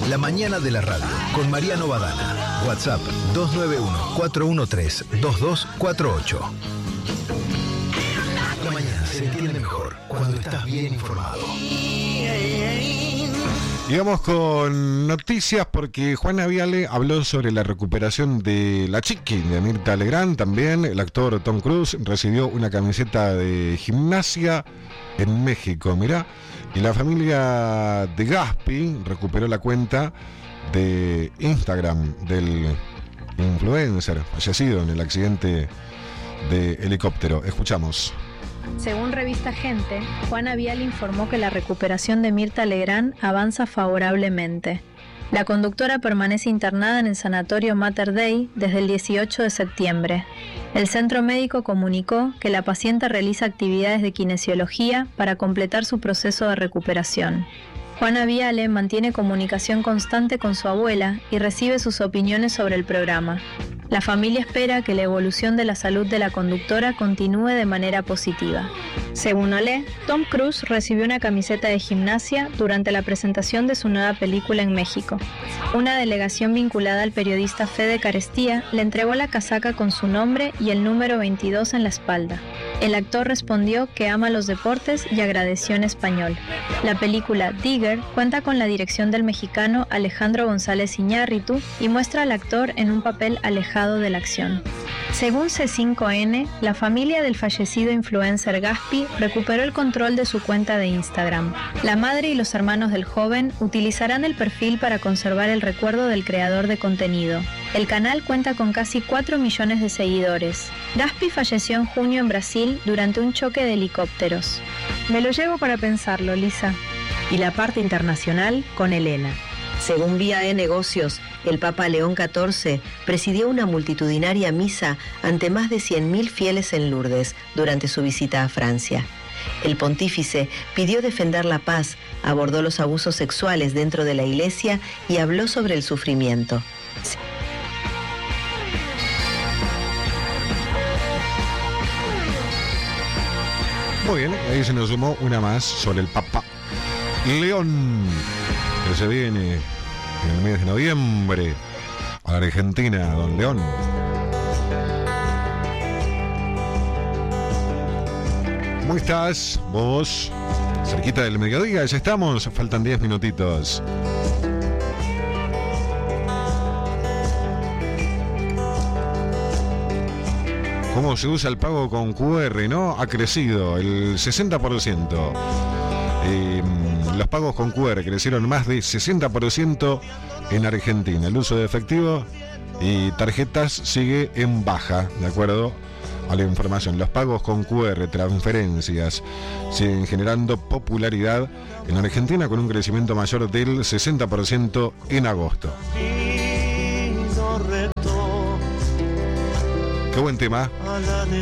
La mañana de la radio, con Mariano Badana. WhatsApp 291-413-2248. La mañana se entiende mejor cuando estás bien informado. Y vamos con noticias porque Juana Viale habló sobre la recuperación de La Chiqui, de Mirta Legrand. También el actor Tom Cruise recibió una camiseta de gimnasia en México, mirá. Y la familia de Gaspi recuperó la cuenta de Instagram del influencer fallecido en el accidente de helicóptero. Escuchamos. Según Revista Gente, Juana Viale informó que la recuperación de Mirta Legrand avanza favorablemente. La conductora permanece internada en el sanatorio Mater Dei desde el 18 de septiembre. El centro médico comunicó que la paciente realiza actividades de kinesiología para completar su proceso de recuperación. Juana Viale mantiene comunicación constante con su abuela y recibe sus opiniones sobre el programa. La familia espera que la evolución de la salud de la conductora continúe de manera positiva. Según Olé, Tom Cruise recibió una camiseta de gimnasia durante la presentación de su nueva película en México. Una delegación vinculada al periodista Fede Carestía le entregó la casaca con su nombre y el número 22 en la espalda. El actor respondió que ama los deportes y agradeció en español. La película Digger cuenta con la dirección del mexicano Alejandro González Iñárritu y muestra al actor en un papel alejado de la acción. Según C5N, la familia del fallecido influencer Gaspi recuperó el control de su cuenta de Instagram. La madre y los hermanos del joven utilizarán el perfil para conservar el recuerdo del creador de contenido. El canal cuenta con casi 4 millones de seguidores. Gaspi falleció en junio en Brasil durante un choque de helicópteros. Me lo llevo para pensarlo, Lisa. Y la parte internacional con Elena. Según Vía E Negocios, el Papa León XIV presidió una multitudinaria misa ante más de 100.000 fieles en Lourdes durante su visita a Francia. El pontífice pidió defender la paz, abordó los abusos sexuales dentro de la iglesia y habló sobre el sufrimiento. Muy bien, ahí se nos sumó una más sobre el Papa León, que se viene en el mes de noviembre a la Argentina, don León. ¿Cómo estás vos? Cerquita del mediodía, ya estamos, faltan 10 minutitos. ¿Cómo se usa el pago con QR, no? Ha crecido el 60%. Los pagos con QR crecieron más de 60% en Argentina. El uso de efectivo y tarjetas sigue en baja, de acuerdo a la información. Los pagos con QR, transferencias, siguen generando popularidad en Argentina con un crecimiento mayor del 60% en agosto. Qué buen tema.